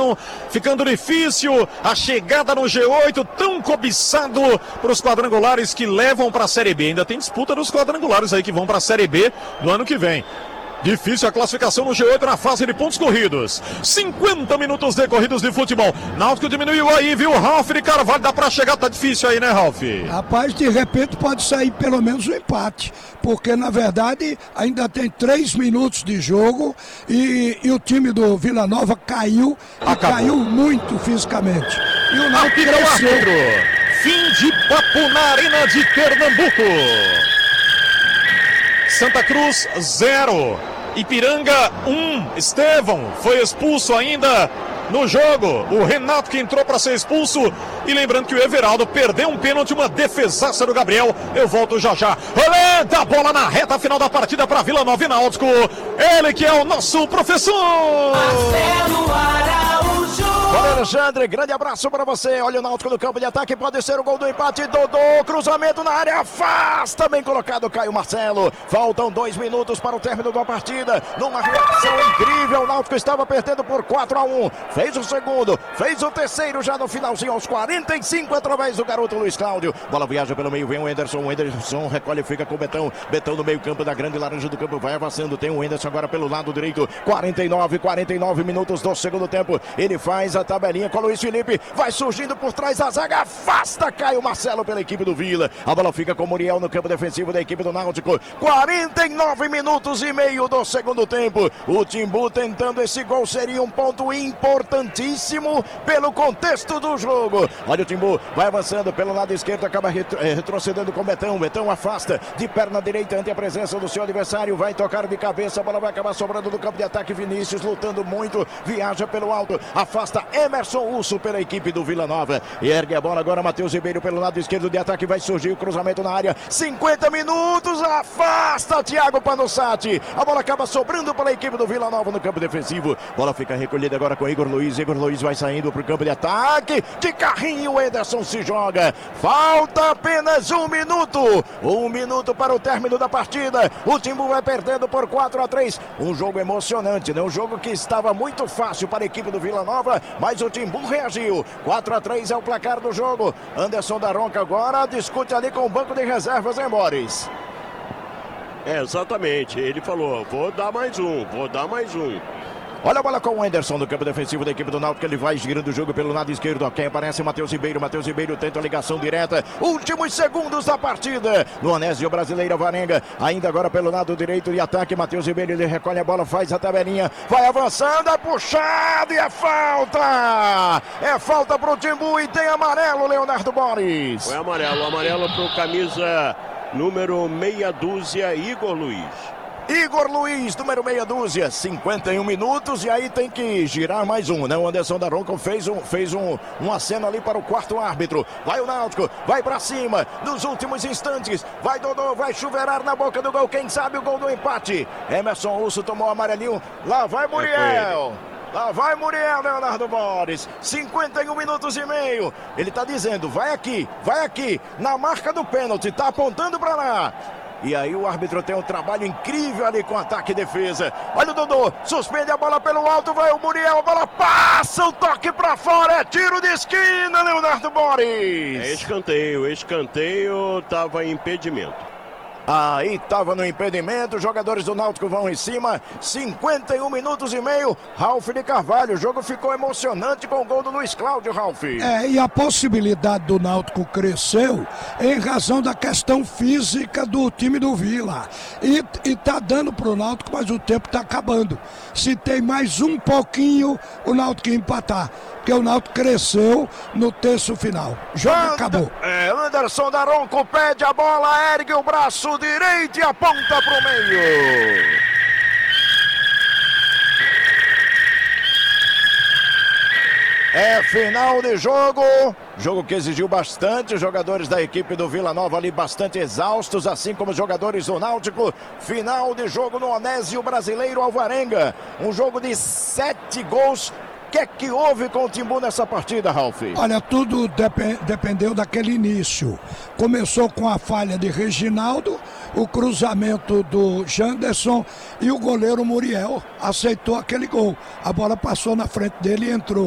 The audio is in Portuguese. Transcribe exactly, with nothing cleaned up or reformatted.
classificação ficando difícil, a chegada no G oito, tão cobiçado para os quadrangulares que levam para a Série B. Ainda tem disputa dos quadrangulares aí que vão para a Série B do ano que vem. Difícil a classificação no G oito na fase de pontos corridos. cinquenta minutos decorridos de futebol. Náutico diminuiu aí, viu? Ralf de Carvalho, dá pra chegar, tá difícil aí, né, Ralf? Rapaz, de repente pode sair pelo menos um empate, porque na verdade ainda tem três minutos de jogo e, e o time do Vila Nova caiu, e Acabou. caiu muito fisicamente. E o Náutico Apita o cresceu. árbitro. Fim de papo na Arena de Pernambuco. Santa Cruz, zero. Ipiranga, um. Estevão foi expulso ainda no jogo. O Renato que entrou para ser expulso. E lembrando que o Everaldo perdeu um pênalti, uma defesaça do Gabriel. Eu volto já já. Rolando a bola na reta final da partida para Vila Nova e Náutico. Ele que é o nosso professor. Marcelo Araújo. Valeu, Alexandre, grande abraço para você. Olha o Náutico no campo de ataque, pode ser o gol do empate. Dodô, cruzamento na área, afasta, bem colocado Caio Marcelo. Faltam dois minutos para o término da partida. Numa reação incrível, o Náutico estava perdendo por quatro a um. Fez o segundo, fez o terceiro já no finalzinho, aos quarenta e cinco, através do garoto Luiz Cláudio. Bola viaja pelo meio, vem o Enderson. O Enderson recolhe, fica com o Betão. Betão no meio campo da grande laranja do campo, vai avançando. Tem o Enderson agora pelo lado direito. quarenta e nove, quarenta e nove minutos do segundo tempo. Ele faz a tabelinha com o Luiz Felipe, vai surgindo por trás da zaga, afasta Caio Marcelo pela equipe do Vila. A bola fica com o Muriel no campo defensivo da equipe do Náutico. quarenta e nove minutos e meio do segundo tempo. O Timbu tentando esse gol, seria um ponto importantíssimo pelo contexto do jogo. Olha o Timbu, vai avançando pelo lado esquerdo, acaba retro, é, retrocedendo com o Betão. Betão afasta de perna direita ante a presença do seu adversário, vai tocar de cabeça, a bola vai acabar sobrando do campo de ataque. Vinícius lutando muito, viaja pelo alto, afasta Emerson Urso pela equipe do Vila Nova. E ergue a bola agora, Matheus Ribeiro pelo lado esquerdo de ataque, vai surgir o cruzamento na área. cinquenta minutos, afasta Thiago Panossati. A bola acaba sobrando para a equipe do Vila Nova no campo defensivo. Bola fica recolhida agora com Igor Luiz. Igor Luiz vai saindo para o campo de ataque. De carrinho, o Ederson se joga. Falta apenas um minuto. Um minuto para o término da partida. O Timbu vai perdendo por quatro a três. Um jogo emocionante, né? Um jogo que estava muito fácil para a equipe do Vila Nova, mas o Timbu reagiu. quatro a três é o placar do jogo. Anderson Daronca agora discute ali com o banco de reservas, hein, Boris? É, exatamente. Ele falou, vou dar mais um, vou dar mais um. Olha a bola com o Anderson no campo defensivo da equipe do Náutico. Ele vai girando o jogo pelo lado esquerdo. Quem aparece é o Matheus Ribeiro. Matheus Ribeiro tenta a ligação direta. Últimos segundos da partida. No Anésio Brasileira Varenga. Ainda agora pelo lado direito de ataque. Matheus Ribeiro, ele recolhe a bola, faz a tabelinha. Vai avançando, é puxado e é falta. É falta pro Timbu e tem amarelo, Leonardo Boris. Foi amarelo, amarelo pro camisa número meia dúzia, Igor Luiz. Igor Luiz, número meia dúzia, cinquenta e um minutos e aí tem que girar mais um, né? O Anderson Daronco fez um, fez um, um aceno ali para o quarto árbitro. Vai o Náutico, vai para cima, nos últimos instantes, vai Dodô, vai chuveirar na boca do gol, quem sabe o gol do empate. Emerson Urso tomou amarelinho, lá vai Muriel. Lá vai Muriel, Leonardo Boris, cinquenta e um minutos e meio. Ele tá dizendo, vai aqui, vai aqui, na marca do pênalti, tá apontando para lá. E aí o árbitro tem um trabalho incrível ali com ataque e defesa. Olha o Dodô, suspende a bola pelo alto, vai o Muriel, a bola passa, o toque pra fora, é tiro de esquina, Leonardo Boris. É escanteio, escanteio, tava em impedimento. Aí estava no impedimento, os jogadores do Náutico vão em cima, cinquenta e um minutos e meio, Ralf de Carvalho, o jogo ficou emocionante com o gol do Luiz Cláudio, Ralf. É, e a possibilidade do Náutico cresceu em razão da questão física do time do Vila. E, e tá dando pro Náutico, mas o tempo tá acabando. Se tem mais um pouquinho, o Náutico ia empatar. Porque o Náutico cresceu no terço final. Jogo And... acabou. É, Anderson Daronco pede a bola, ergue o braço direito e aponta pro meio. É final de jogo, jogo que exigiu bastante, os jogadores da equipe do Vila Nova ali bastante exaustos, assim como os jogadores do Náutico. Final de jogo no Anésio Brasileiro Alvarenga, um jogo de sete gols. O que é que houve com o Timbu nessa partida, Ralf? Olha, tudo dep- dependeu daquele início. Começou com a falha de Reginaldo, o cruzamento do Janderson e o goleiro Muriel aceitou aquele gol. A bola passou na frente dele e entrou.